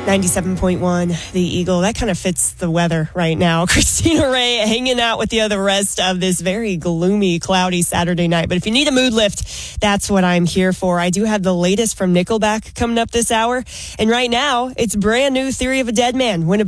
97.1, The Eagle. That kind of fits the weather right now. Christina Ray hanging out with you the rest of this very gloomy, cloudy Saturday night. But if you need a mood lift, that's what I'm here for. I do have the latest from Nickelback coming up this hour. And right now, it's brand new Theory of a Dead Man. Winnebago